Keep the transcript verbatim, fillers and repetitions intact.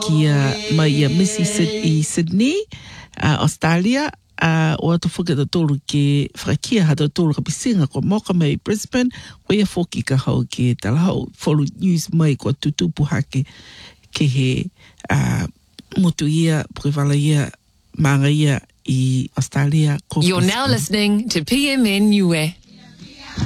kia mai ia Missy i Sydney, uh, Australia, uh, o atu whuka ta tolu ke whakakia hata tolu ka pisinga ko moka mai Brisbane, ko ia whoki ka hau ke talahau, follow news mai ko tutupu hake ke he uh, motu ia, pukewala ia, manga ia i Australia. You're now listening to P M N Niue.